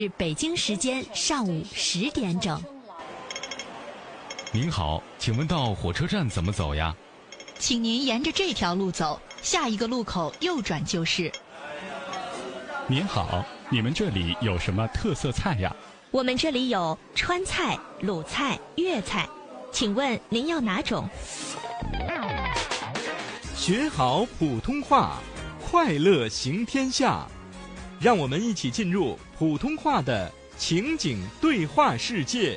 是北京时间上午10点整。 您好，请问到火车站怎么走呀？ 请您沿着这条路走，下一个路口右转就是。 您好，你们这里有什么特色菜呀？ 我们这里有川菜、鲁菜、粤菜，请问您要哪种？ 学好普通话，快乐行天下。让我们一起进入普通话的情景对话世界。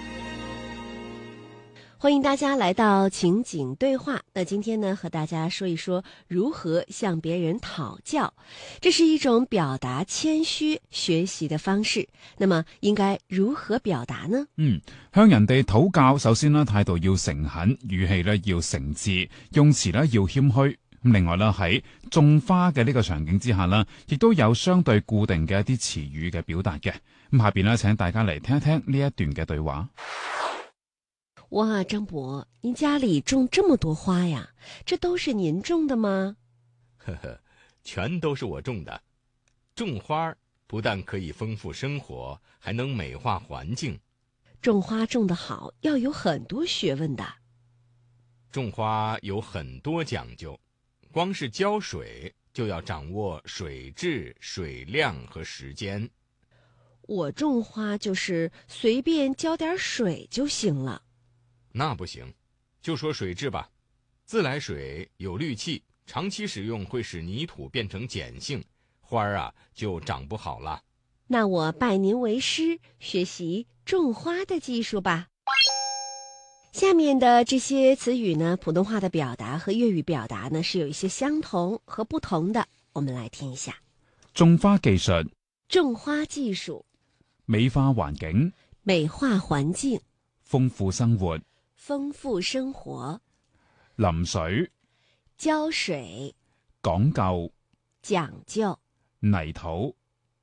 欢迎大家来到情景对话。那今天呢，和大家说一说如何向别人讨教。这是一种表达谦虚学习的方式。那麼應該如何表達呢？ 向人哋討教，首先呢，態度要誠懇，語氣呢要誠摯，用詞呢要謙虛。另外呢，喺種花嘅呢個場景之下呢，亦都有相對固定嘅一啲詞語嘅表達嘅。下邊呢，請大家嚟聽一聽呢一段嘅對話。 哇，張伯，您家裡種這麼多花呀？這都是您種的嗎？ 呵呵，全都是我種的。種花不但可以豐富生活，還能美化環境。 種花種得好，要有很多學問的。 種花有很多講究，光是澆水就要掌握水質、水量和時間。 我種花就是隨便澆點水就行了。 那不行，就說水質吧。自來水有氯氣，長期使用會使泥土變成鹼性，花就長不好了。 那我拜您為師，學習種花的技術吧。下面的這些詞語呢，普通話的表達和粵語表達呢，是有一些相同和不同的。我們來聽一下。 種花技術， 種花技術， 美化環境， 美化環境， 豐富生活， 豐富生活， 淋水， 澆水， 講究， 講究， 泥土，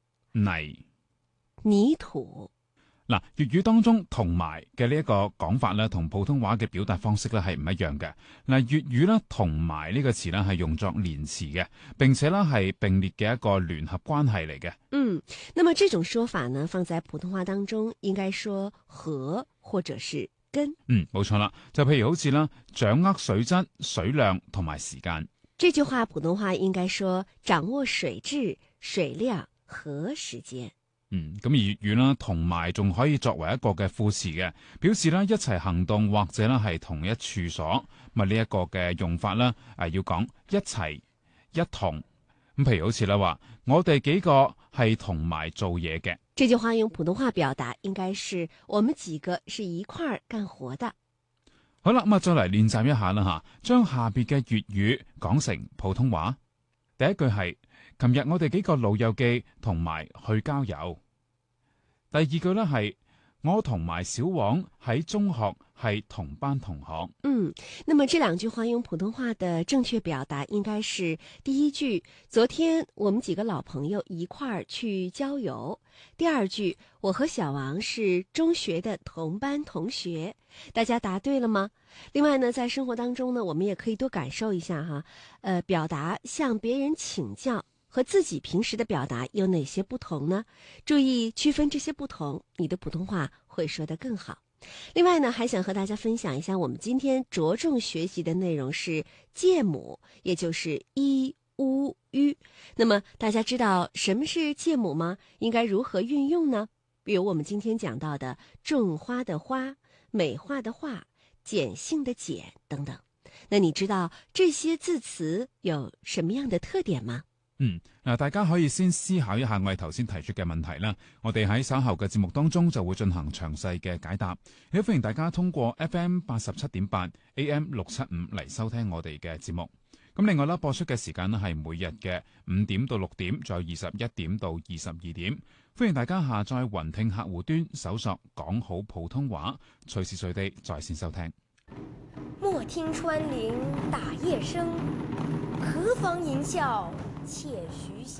泥土。 嗱，粵語當中同埋嘅呢一個講法咧，同普通話嘅表達方式咧係唔一樣嘅。嗱，粵語咧同埋呢個詞咧係用作連詞嘅，並且咧係並列嘅一個聯合關係嚟嘅。 那麼這種說法呢，放在普通話當中應該說和或者是跟。 冇錯啦，就譬如好似啦，掌握水質、水量同埋時間。 這句話普通話應該說掌握水質、水量和時間。 咁而粵語啦，同埋仲可以作為一個嘅副詞嘅，表示啦一齊行動或者啦係同一處所。呢一個嘅用法啦，要講一齊、一同。咁譬如好似啦話，我哋幾個係同埋做嘢嘅。 這句話用普通話表達應該是我們幾個是一塊兒幹活的。 好啦，咁再嚟練習一下啦吓，將下邊嘅粵語講成普通話。第一句係：琴日我哋幾個老友記同埋去郊遊。第二句呢係：我同埋小王喺中學係同班同學。 那麼這兩句話用普通話的正確表達應該是：第一句，昨天我們幾個老朋友一塊兒去郊遊。第二句，我和小王是中學的同班同學。大家答對了嗎？另外呢，在生活當中呢，我們也可以多感受一下哈，表達向別人請教和自己平時的表達有哪些不同呢？注意區分這些不同，你的普通話會說得更好。另外呢，還想和大家分享一下，我們今天着重學習的內容是介母，也就是一、烏、吁。那麼大家知道什麼是介母嗎？應該如何運用呢？比如我們今天講到的種花的花、美化的化、鹼性的鹼等等。那你知道這些字詞有什麼樣的特點嗎？ 大家可以先思考一下我哋頭先提出嘅問題啦。我哋喺稍後嘅節目當中就會進行詳細嘅解答。亦都歡迎大家通過 FM 87.8 AM 675嚟收聽我哋嘅節目。咁另外啦，播出嘅時間呢係每日嘅5點到6點，再21點到22點。歡迎大家下載雲聽客戶端，搜索講好普通話，隨時隨地在線收聽。 莫聽穿林打葉聲，何妨吟嘯且徐行。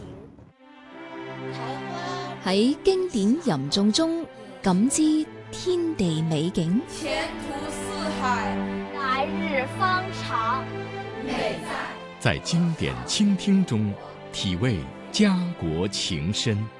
喺經典吟誦中感知天地美景， 前途似海， 來日方長。 美在經典傾聽中體味家國情深。